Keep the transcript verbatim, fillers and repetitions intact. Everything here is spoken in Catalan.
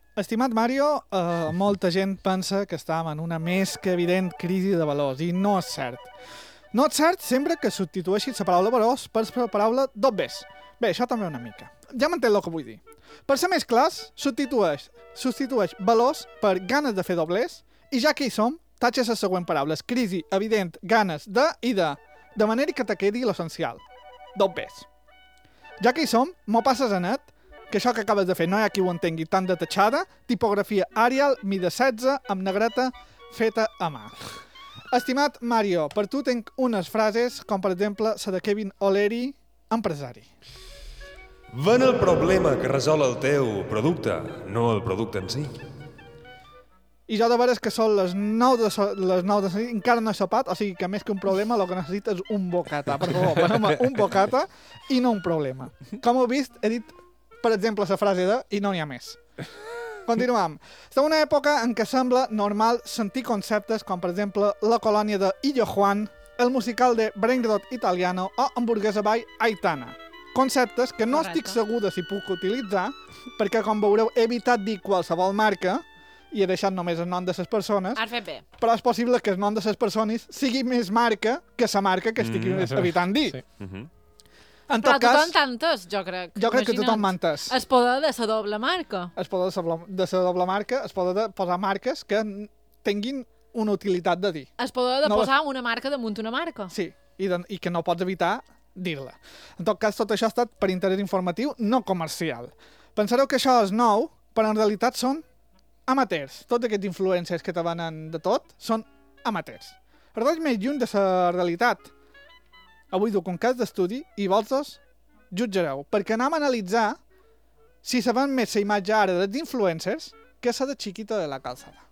Estimat Mario, eh, molta gent pensa que estem en una més que evident crisi de valors, i no és cert. No és cert sempre que substitueixis la paraula valors per la paraula dobbers. Bé, això també una mica. Ja m'entén el que vull dir. Per ser més clars, substitueix, substitueix valors per ganes de fer doblers, i ja que hi som, tatxa les següents paraules: crisi, evident, ganes de i de, de manera que te quedi l'essencial. Dobbers. Ja que hi som, m'ho passes a net, que això que acabes de fer no hi ha qui ho entengui tan detachada, tipografia Arial, mida setze, amb negreta, feta a mà. Estimat Mario, per tu tinc unes frases, com per exemple la de Kevin O'Leary, empresari. Ven el problema que resol el teu producte, no el producte en si. I jo de veres que són les nou de, so, les nou de so, encara no he sopat, o sigui que més que un problema el que necessita és un bocata. Per favor, veneu-me un bocata i no un problema. Com heu vist, he dit, per exemple, la frase de i no n'hi ha més. Continuam. Està una època en què sembla normal sentir conceptes com, per exemple, la colònia de Illo Juan, el musical de Brainrot Italiano o Hamburguesa by Aitana. Conceptes que no Correcte. estic segur de si puc utilitzar, perquè, com veureu, he evitat dir qualsevol marca i he deixat només el nom de les persones, Has fet bé. però és possible que el nom de les persones sigui més marca que la marca que estic mm, evitant dir. Sí. Uh -huh. En Però tot tothom cas, t'ha entès, jo crec. jo crec que Imagina't. tothom m'ha entès. El poder de la doble marca. Es poder de la, de la doble marca, es poder de posar marques que n- tinguin una utilitat de dir. El poder de No, posar una marca damunt una marca. Sí, i, de, i que no pots evitar dir-la. En tot cas, tot això ha estat per interès informatiu, no comercial. Pensareu que això és nou, però en realitat són amateurs. Tots aquests influencers que te venen de tot són amateurs. Res més lluny de la realitat. Avui duc un cas d'estudi i vosaltres jutjareu, perquè anem a analitzar si se ven més la imatge ara dels influencers que la de Chiquito de la Calzada.